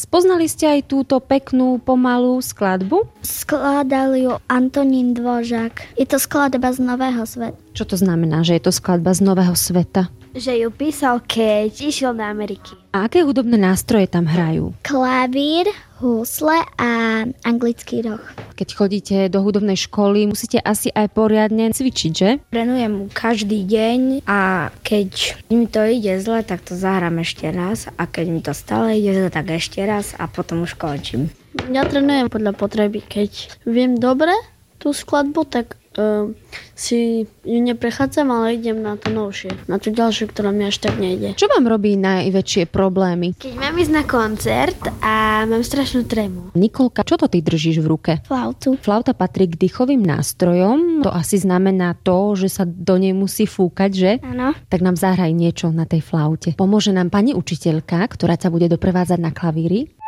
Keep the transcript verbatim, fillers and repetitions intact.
Spoznali ste aj túto peknú, pomalú skladbu? Skladal ju Antonín Dvořák. Je to skladba z Nového sveta. Čo to znamená, že je to skladba z Nového sveta? Že ju písal, keď išiel do Ameriky. A aké hudobné nástroje tam hrajú? Klavír, husle a anglický roh. Keď chodíte do hudobnej školy, musíte asi aj poriadne cvičiť, že? Trénujem mu každý deň a keď mi to ide zle, tak to zahrám ešte raz a keď mi to stále ide zle, tak ešte raz a potom už končím. Ja trénujem podľa potreby. Keď viem dobre tú skladbu, tak Uh, si ju neprechádzam, ale idem na to novšie, na tú ďalšiu, ktorá mi až tak nejde. Čo vám robí najväčšie problémy? Keď mám ísť na koncert a mám strašnú trému. Nikolka, čo to ty držíš v ruke? Flautu. Flauta patrí k dýchovým nástrojom. To asi znamená to, že sa do nej musí fúkať, že? Áno. Tak nám zahraj niečo na tej flaute. Pomôže nám pani učiteľka, ktorá ťa bude doprevádzať na klavíri.